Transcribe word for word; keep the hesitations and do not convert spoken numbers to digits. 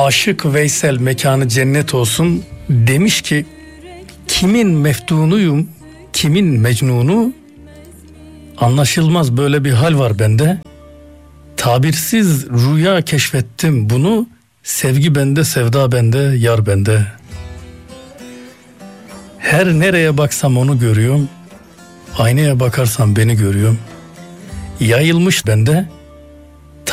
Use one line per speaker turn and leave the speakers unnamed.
Aşık Veysel, mekanı cennet olsun, demiş ki kimin meftunuyum, kimin mecnunu, anlaşılmaz böyle bir hal var bende. Tabirsiz rüya keşfettim bunu, sevgi bende, sevda bende, yar bende. Her nereye baksam onu görüyorum, aynaya bakarsam beni görüyorum. Yayılmış bende